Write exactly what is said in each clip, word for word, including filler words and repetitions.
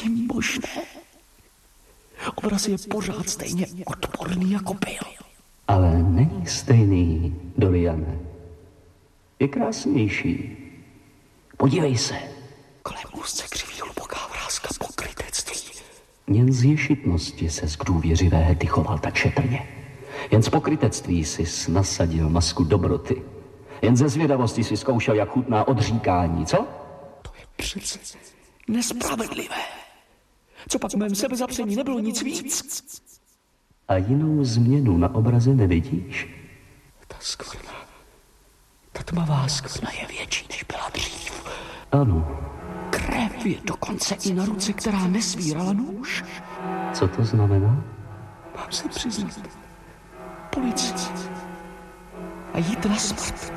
není možné. Obraz je pořád stejně odporný, jako byl. Ale není stejný, Doriane. Je krásnější. Podívej se. Kolem úzce křiví hluboká vrázka pokrytectví. Jen z ješitnosti ses k důvěřivé Hety choval tak šetrně. Jen z pokrytectví jsi nasadil masku dobroty. Jen ze zvědavosti si zkoušel, jak chutná odříkání, co? To je přece nespravedlivé. Co pak v mém sebezapření nebylo nic víc. A jinou změnu na obraze nevidíš? Ta skvrna, ta tmavá skvrna je větší, než byla dřív. Ano. Krev je dokonce i na ruce, která nesvírala nůž. Co to znamená? Mám se přiznat. Policii. A jít na smrt.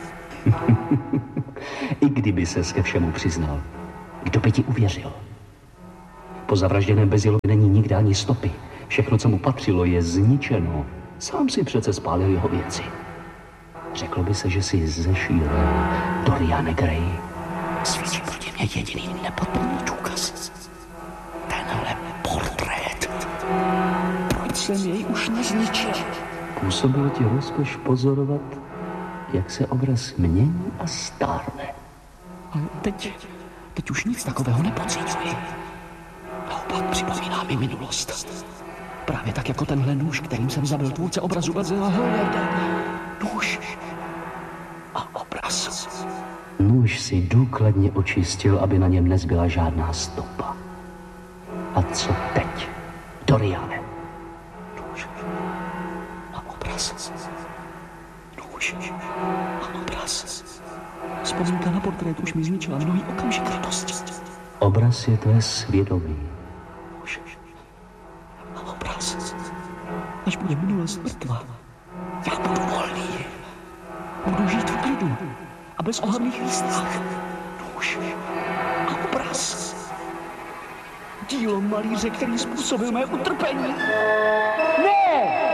I kdyby ses ke všemu přiznal, kdo by ti uvěřil? Po zavražděném Bezilovi není nikde ani stopy. Všechno, co mu patřilo, je zničeno. Sám si přece spálil jeho věci. Řeklo by se, že jsi zešílel, Doriane Gray. Svědčí proti mě jediný nepatrný důkaz. Tenhle portrét. Proč jsem jej už nezničil? Působilo ti rozkoš pozorovat, jak se obraz mění a stárne. Ale teď, teď už nic takového nepocituji. Naopak připomíná mi minulost. Právě tak jako tenhle nůž, kterým jsem zabil tvůrce obrazu Bazila Hillarda. Nůž a obraz. Nůž si důkladně očistil, aby na něm nezbyla žádná stopa. A co teď, Doriane? Nůž a obraz. Nůž a obraz. Vzpomínka na portrét už mi zničila mnohý okamžik radosti. Obraz je tvé svědomí. Nůž a obraz. Až bude minulost mrtvá, já budu volný. Budu žít v klidu a bez ohavných výstrach. Nůž a obraz. Dílo malíře, který způsobil mé utrpení. Ne!